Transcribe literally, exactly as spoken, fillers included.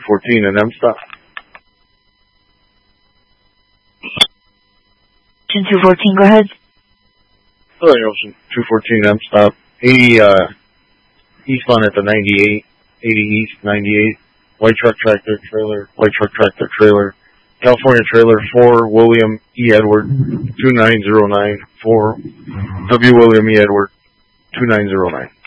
fourteen and M stop. Ocean two fourteen, go ahead. Sorry, Ocean two fourteen M stop. eighty, uh, eastbound at the ninety-eight, eighty East, ninety-eight. White truck tractor trailer, white truck tractor trailer. California trailer for William E. Edward, two nine zero nine, for W. William E. Edward, two nine zero nine.